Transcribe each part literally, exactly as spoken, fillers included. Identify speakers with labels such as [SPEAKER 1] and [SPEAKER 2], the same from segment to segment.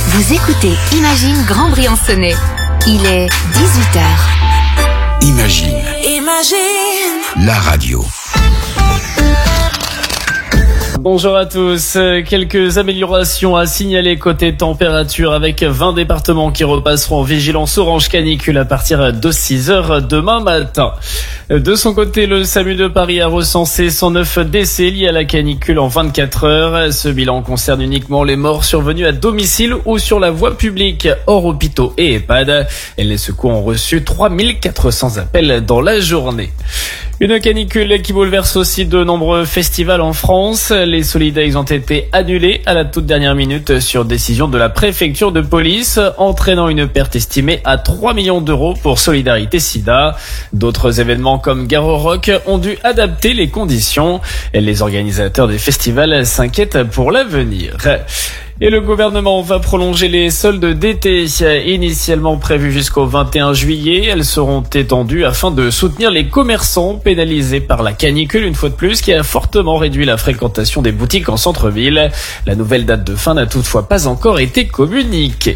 [SPEAKER 1] Vous écoutez Imagine Grand Briançonnais. Il est dix-huit heures.
[SPEAKER 2] Imagine.
[SPEAKER 3] Imagine.
[SPEAKER 2] La radio.
[SPEAKER 4] Bonjour à tous. Quelques améliorations à signaler côté température avec vingt départements qui repasseront en vigilance orange canicule à partir de six heures demain matin. De son côté, le SAMU de Paris a recensé cent neuf décès liés à la canicule en vingt-quatre heures. Ce bilan concerne uniquement les morts survenus à domicile ou sur la voie publique, hors hôpitaux et EHPAD. Et les secours ont reçu trois mille quatre cents appels dans la journée. Une canicule qui bouleverse aussi de nombreux festivals en France. Les Solidays ont été annulés à la toute dernière minute sur décision de la préfecture de police, entraînant une perte estimée à trois millions d'euros pour Solidarité Sida. D'autres événements comme Garo Rock ont dû adapter les conditions. Et les organisateurs des festivals s'inquiètent pour l'avenir. Et le gouvernement va prolonger les soldes d'été. Initialement prévues jusqu'au vingt et un juillet, elles seront étendues afin de soutenir les commerçants pénalisés par la canicule une fois de plus, qui a fortement réduit la fréquentation des boutiques en centre-ville. La nouvelle date de fin n'a toutefois pas encore été communiquée.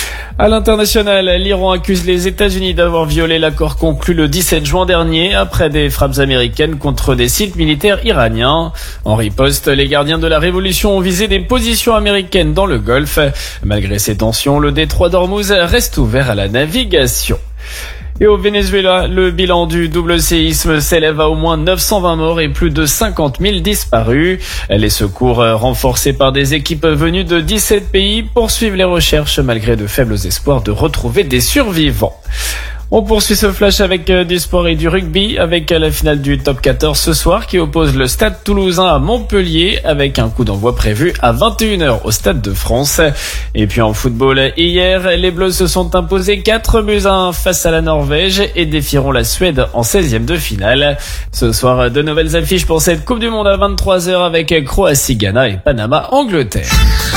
[SPEAKER 4] À l'international, l'Iran accuse les États-Unis d'avoir violé l'accord conclu le dix-sept juin dernier après des frappes américaines contre des sites militaires iraniens. En riposte, les gardiens de la révolution ont visé des positions américaines dans le Golfe. Malgré ces tensions, le détroit d'Ormuz reste ouvert à la navigation. Et au Venezuela, le bilan du double séisme s'élève à au moins neuf cent vingt morts et plus de cinquante mille disparus. Les secours renforcés par des équipes venues de dix-sept pays poursuivent les recherches malgré de faibles espoirs de retrouver des survivants. On poursuit ce flash avec du sport et du rugby avec la finale du top quatorze ce soir qui oppose le Stade Toulousain à Montpellier avec un coup d'envoi prévu à vingt et une heures au Stade de France. Et puis en football, hier, les Bleus se sont imposés quatre buts à un face à la Norvège et défieront la Suède en seizième de finale. Ce soir, de nouvelles affiches pour cette Coupe du Monde à vingt-trois heures avec Croatie, Ghana et Panama, Angleterre.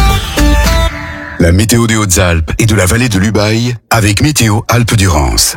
[SPEAKER 2] La météo des Hautes-Alpes et de la vallée de l'Ubaye avec Météo Alpes-Durance.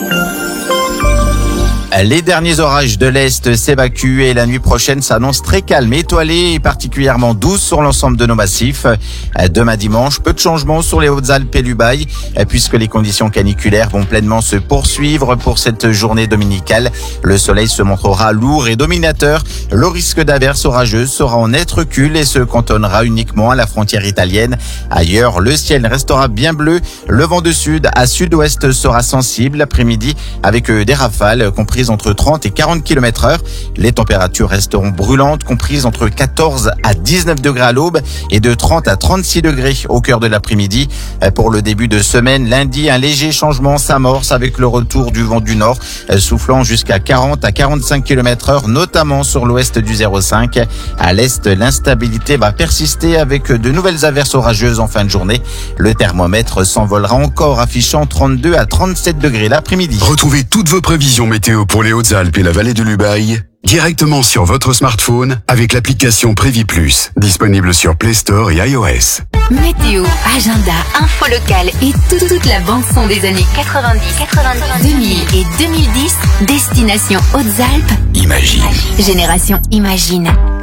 [SPEAKER 5] Les derniers orages de l'Est s'évacuent et la nuit prochaine s'annonce très calme, étoilée et particulièrement douce sur l'ensemble de nos massifs. Demain dimanche, peu de changements sur les Hautes-Alpes et l'Ubaye puisque les conditions caniculaires vont pleinement se poursuivre pour cette journée dominicale. Le soleil se montrera lourd et dominateur. Le risque d'averses orageuses sera en net recul et se cantonnera uniquement à la frontière italienne. Ailleurs, le ciel restera bien bleu. Le vent de sud à sud-ouest sera sensible l'après-midi avec des rafales comprises entre trente et quarante kilomètres heure. Les températures resteront brûlantes, comprises entre quatorze à dix-neuf degrés à l'aube et de trente à trente-six degrés au cœur de l'après-midi. Pour le début de semaine, lundi, un léger changement s'amorce avec le retour du vent du nord, soufflant jusqu'à quarante à quarante-cinq kilomètres heure, notamment sur l'ouest du zéro cinq. À l'est, l'instabilité va persister avec de nouvelles averses orageuses en fin de journée. Le thermomètre s'envolera encore, affichant trente-deux à trente-sept degrés l'après-midi.
[SPEAKER 2] Retrouvez toutes vos prévisions météo pour les Hautes-Alpes et la vallée de l'Ubaye directement sur votre smartphone avec l'application Prévis Plus, disponible sur Play Store et iOS.
[SPEAKER 1] Météo, agenda, info locale et tout- toute la bande-son des années quatre-vingt-dix, quatre-vingt-dix, deux mille et deux mille dix, destination Hautes-Alpes,
[SPEAKER 2] Imagine.
[SPEAKER 1] Génération Imagine.